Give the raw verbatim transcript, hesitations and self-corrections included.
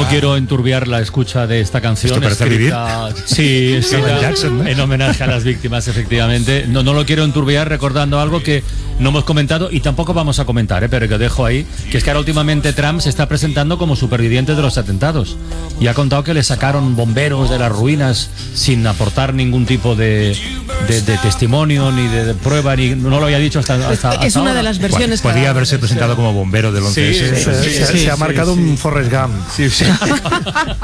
no quiero enturbiar la escucha de esta canción. ¿Esto parece escrita, Vivir? Sí, escrita Jackson, ¿no? en homenaje a las víctimas, efectivamente. No, no lo quiero enturbiar recordando algo que no hemos comentado y tampoco vamos a comentar, ¿eh? Pero que dejo ahí, que es que ahora últimamente Trump se está presentando como superviviente de los atentados y ha contado que le sacaron bomberos de las ruinas sin aportar ningún tipo de, de, de testimonio ni de, de prueba, ni no lo había dicho hasta, hasta, hasta Es una ahora. de las versiones. Bueno, podría que... haberse presentado como bombero del once ese. Sí, sí, se, sí, se- sí, se sí, ha marcado sí. un Forrest Gump. Sí, sí.